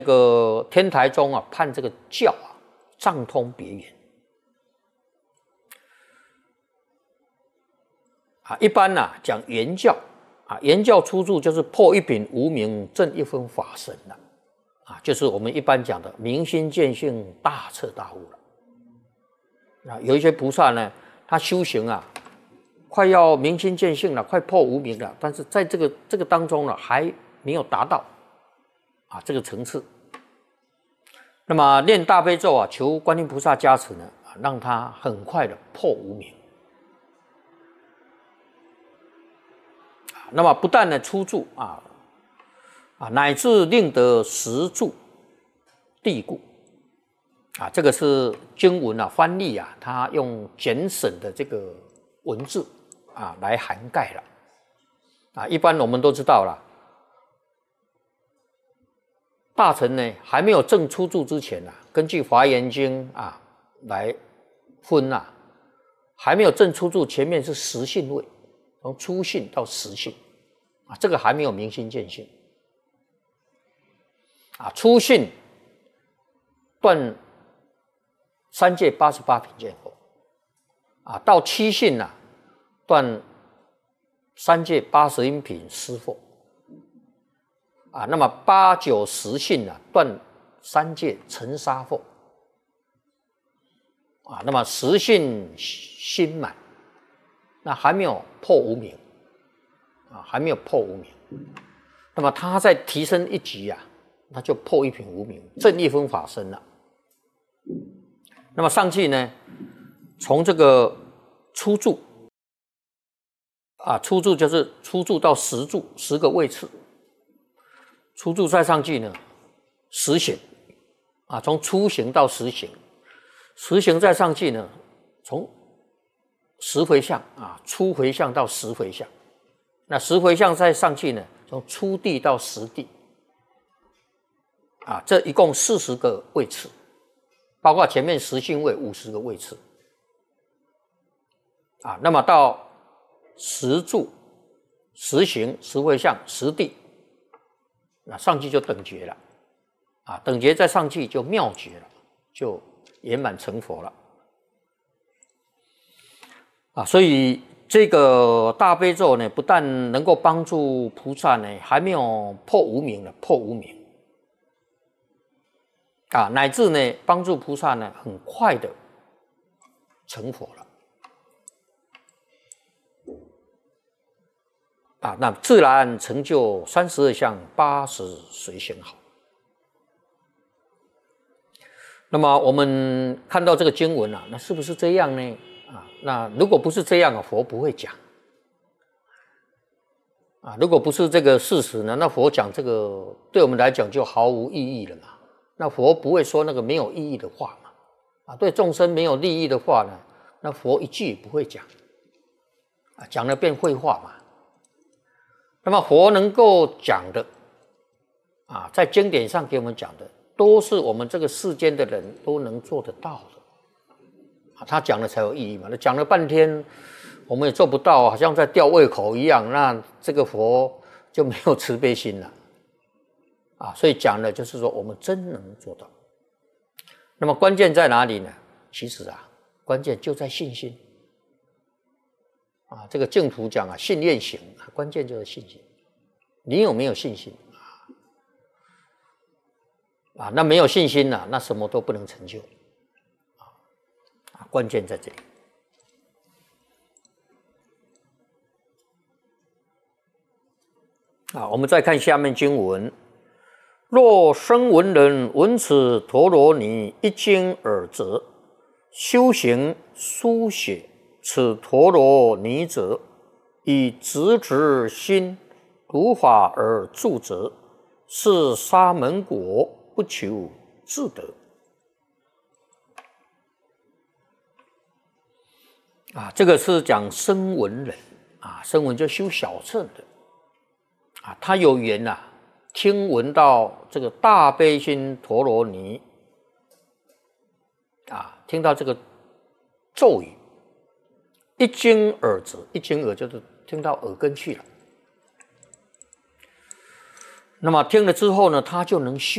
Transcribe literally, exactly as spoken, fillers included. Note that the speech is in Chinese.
这个天台宗啊，判这个教啊，藏通别圆啊。一般呐、啊、讲圆教啊，圆教出处就是破一品无明，证一分法身了啊，就是我们一般讲的明心见性，大彻大悟了。啊，有一些菩萨呢，他修行啊，快要明心见性了，快破无明了，但是在这个这个当中呢，还没有达到啊这个层次。那么念大悲咒啊，求观音菩萨加持呢，啊，让他很快的破无明。那么不但呢出住啊啊，乃至令得实住地故啊，这个是经文啊翻译啊，他用简省的这个文字啊来涵盖了啊。一般我们都知道了，大乘呢还没有证出住之前啊，根据《华严经》啊来分啊，还没有证出住，前面是实性位，从初性到实性啊，这个还没有明心见性啊。初性断三界八十八品见佛啊，到七性啊断三界八十一品施佛啊，那么八九十性啊断三界尘沙佛啊，那么十性心满，那还没有破无明啊，还没有破无明。那么他再提升一级啊，他就破一品无明，正一分法身了。那么上去呢，从这个初住啊，初住就是初住到实住十个位次，初住再上去呢，实行啊，从初行到实行，实行再上去呢，从十回向啊，初回向到十回向，那十回向再上去呢，从初地到实地啊，这一共四十个位次。包括前面实性位五十个位次啊，那么到实住、实行、实回向、实地，那上去就等觉了啊，等觉再上去就妙觉了，就圆满成佛了啊。所以这个大悲咒呢，不但能够帮助菩萨呢，还没有破无明了，破无明。啊，乃至呢，帮助菩萨呢，很快的成佛了。啊，那自然成就三十二相八十随行好。那么我们看到这个经文啊，那是不是这样呢？啊，那如果不是这样啊，佛不会讲。啊，如果不是这个事实呢，那佛讲这个对我们来讲就毫无意义了嘛。那佛不会说那个没有意义的话嘛？啊，对众生没有利益的话呢，那佛一句也不会讲，啊，讲了变废话嘛。那么佛能够讲的，啊，在经典上给我们讲的，都是我们这个世间的人都能做得到的，啊，他讲了才有意义嘛。那讲了半天，我们也做不到，好像在吊胃口一样，那这个佛就没有慈悲心了。啊，所以讲的就是说，我们真能做到。那么关键在哪里呢？其实啊，关键就在信心。啊，这个净土讲啊，信愿行，关键就是信心。你有没有信心啊？啊，那没有信心呢、啊，那什么都不能成就。啊，关键在这里。啊，我们再看下面经文。若声闻人闻此陀罗尼一经尔则，修行书写此陀罗尼者，以直直心如法而住者，是沙门果，不求自得。啊，这个是讲声闻人啊，声闻就修小乘的啊，他有缘呐、啊。听闻到这个大悲心陀罗尼啊，听到这个咒语，一经耳则，一经耳就是听到耳根去了。那么听了之后呢，他就能修。